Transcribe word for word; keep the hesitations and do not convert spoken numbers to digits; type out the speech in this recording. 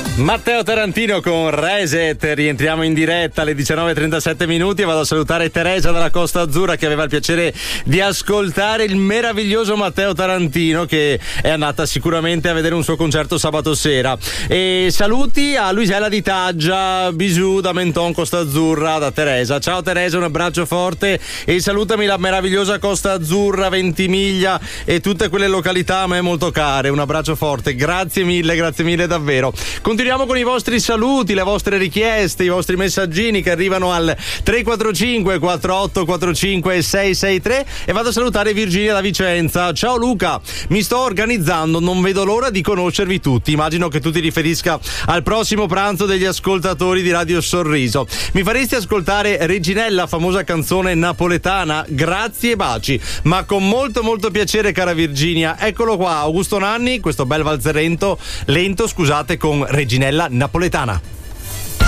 Matteo Tarantino con Reset, rientriamo in diretta alle diciannove e trentasette minuti e vado a salutare Teresa dalla Costa Azzurra che aveva il piacere di ascoltare il meraviglioso Matteo Tarantino, che è andata sicuramente a vedere un suo concerto sabato sera. E saluti a Luisella di Taggia, bisù da Menton Costa Azzurra, da Teresa. Ciao Teresa, un abbraccio forte e salutami la meravigliosa Costa Azzurra, Ventimiglia e tutte quelle località a me molto care. Un abbraccio forte, grazie mille, grazie mille davvero. Continuiamo con i vostri saluti, le vostre richieste, i vostri messaggini che arrivano al tre quattro cinque quattro otto quattro cinque sei sei tre e vado a salutare Virginia da Vicenza. Ciao Luca, mi sto organizzando, non vedo l'ora di conoscervi tutti. Immagino che tu ti riferisca al prossimo pranzo degli ascoltatori di Radio Sorriso. Mi faresti ascoltare Reginella, famosa canzone napoletana? Grazie e baci, ma con molto molto piacere, cara Virginia. Eccolo qua, Augusto Nanni, questo bel valzerento lento, scusate, con Reginella napoletana.